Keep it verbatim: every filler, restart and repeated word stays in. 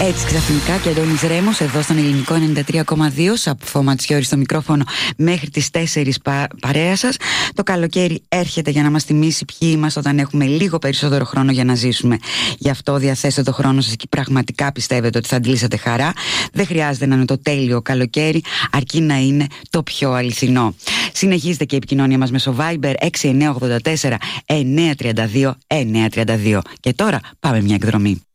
Έτσι ξαφνικά και Αντώνης Ρέμος εδώ στον Ελληνικό ενενήντα τρία κόμμα δύο. Σαπφό Ματσιώρη στο μικρόφωνο μέχρι τις τέσσερις πα, παρέα σας. Το καλοκαίρι έρχεται για να μας θυμίσει ποιοι είμαστε όταν έχουμε λίγο περισσότερο χρόνο για να ζήσουμε. Γι' αυτό διαθέστε το χρόνο σας και πραγματικά πιστεύετε ότι θα αντλήσατε χαρά. Δεν χρειάζεται να είναι το τέλειο καλοκαίρι, αρκεί να είναι το πιο αληθινό. Συνεχίζεται και η επικοινωνία μας μέσω Viber έξι εννιά ογδόντα τέσσερα εννιά τριάντα δύο εννιά τριάντα δύο. Και τώρα πάμε μια εκδρομή.